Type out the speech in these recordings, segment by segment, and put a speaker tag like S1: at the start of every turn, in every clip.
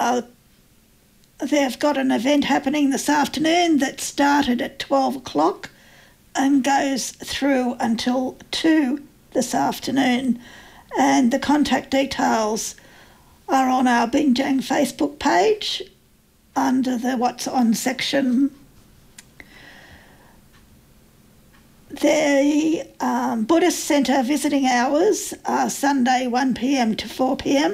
S1: they've got an event happening this afternoon that started at 12 o'clock and goes through until 2 this afternoon. And the contact details are on our Binjang Facebook page under the What's On section. The Buddhist Centre visiting hours are Sunday 1 p.m. to 4 p.m.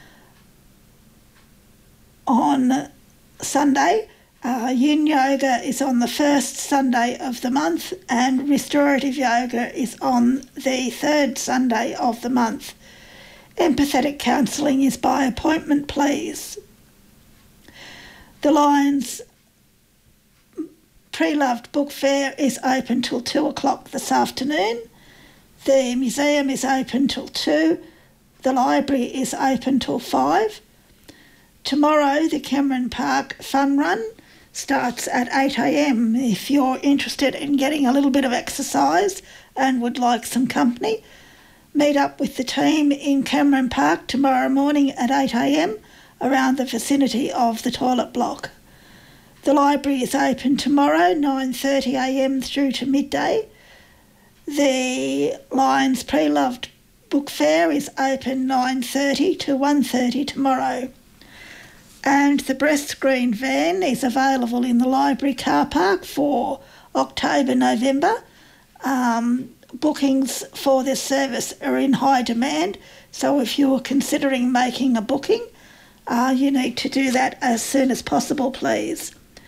S1: On Sunday, Yin Yoga is on the first Sunday of the month, and Restorative Yoga is on the third Sunday of the month. Empathetic counselling is by appointment, please. The Lions Pre-Loved Book Fair is open till 2 o'clock this afternoon. The museum is open till 2. The library is open till 5. Tomorrow, the Cameron Park Fun Run starts at 8 a.m. If you're interested in getting a little bit of exercise and would like some company, meet up with the team in Cameron Park tomorrow morning at 8 a.m. around the vicinity of the toilet block. The library is open tomorrow, 9:30 a.m. through to midday. The Lions Pre-Loved Book Fair is open 9:30 to 1:30 tomorrow. And the breast screen van is available in the library car park for October, November. Bookings for this service are in high demand, so if you're considering making a booking, you need to do that as soon as possible, please.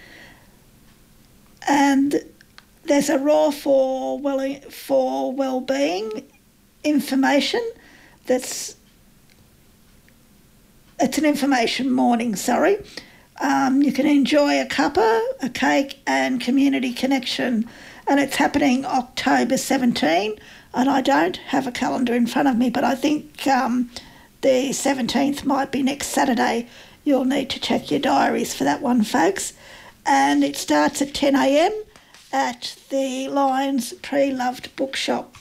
S1: And there's a Raw for Wellbeing information it's an information morning, You can enjoy a cuppa, a cake and community connection, and it's happening October 17, and I don't have a calendar in front of me, but I think the 17th might be next Saturday. You'll need to check your diaries for that one, folks. And it starts at 10 a.m. at the Lions Pre-Loved Bookshop.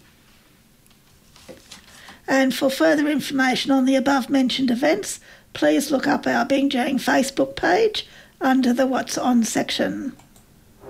S1: And for further information on the above-mentioned events, please look up our Binjang Facebook page under the What's On section.